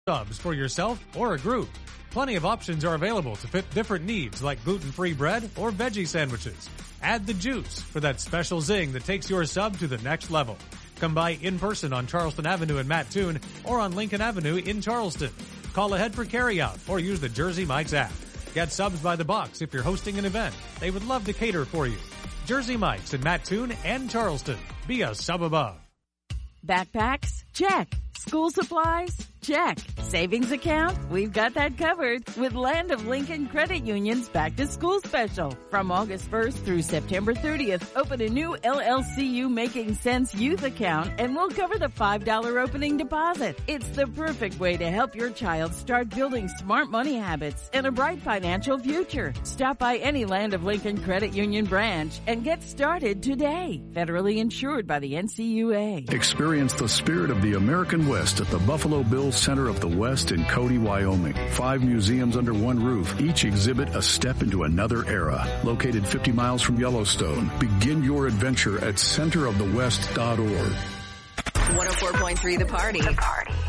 subs for yourself or a group. Plenty of options are available to fit different needs like gluten-free bread or veggie sandwiches. Add the juice for that special zing that takes your sub to the next level. Come by in person on Charleston Avenue in Mattoon or on Lincoln Avenue in Charleston. Call ahead for carryout or use the Jersey Mike's app. Get subs by the box if you're hosting an event. They would love to cater for you. Jersey Mike's in Mattoon and Charleston. Be a sub above. Backpacks? Check. School supplies? Check. Savings account? We've got that covered with Land of Lincoln Credit Union's Back to School Special. From August 1st through September 30th, open a new LLCU Making Sense Youth account and we'll cover the $5 opening deposit. It's the perfect way to help your child start building smart money habits and a bright financial future. Stop by any Land of Lincoln Credit Union branch and get started today. Federally insured by the NCUA. Experience the spirit of the American West at the Buffalo Bills Center of the West in Cody, Wyoming. 5 museums under one roof. Each exhibit a step into another era. Located 50 miles from Yellowstone. Begin your adventure at centerofthewest.org. 104.3 The Party.